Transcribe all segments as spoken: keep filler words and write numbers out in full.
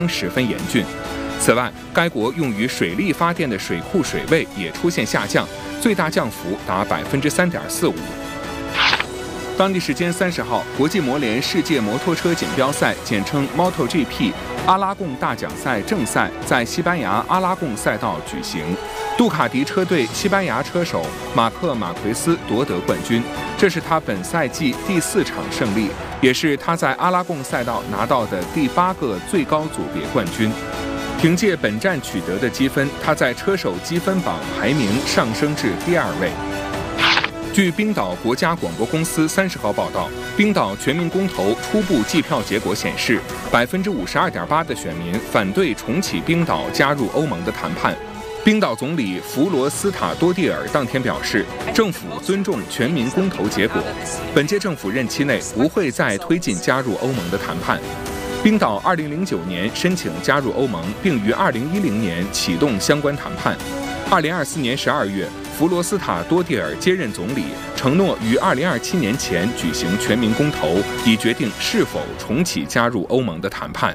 十分严峻。此外，该国用于水力发电的水库水位也出现下降，最大降幅达百分之三点四五。当地时间三十号，国际摩联世界摩托车锦标赛（简称 MotoGP） 阿拉贡大奖赛正赛在西班牙阿拉贡赛道举行。杜卡迪车队西班牙车手马克·马奎斯夺得冠军，这是他本赛季第四场胜利，也是他在阿拉贡赛道拿到的第八个最高组别冠军。凭借本站取得的积分，他在车手积分榜排名上升至第二位。据冰岛国家广播公司三十号报道，冰岛全民公投初步计票结果显示，百分之五十二点八的选民反对重启冰岛加入欧盟的谈判。冰岛总理弗罗斯塔多蒂尔当天表示，政府尊重全民公投结果，本届政府任期内不会再推进加入欧盟的谈判。冰岛二零零九年申请加入欧盟，并于二零一零年启动相关谈判。二零二四年十二月，弗罗斯塔多蒂尔接任总理，承诺于二零二七年前举行全民公投，以决定是否重启加入欧盟的谈判。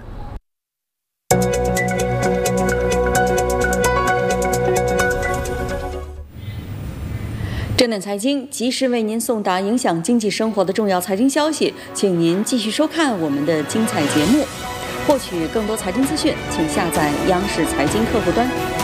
正点财经及时为您送达影响经济生活的重要财经消息，请您继续收看我们的精彩节目。获取更多财经资讯，请下载央视财经客户端。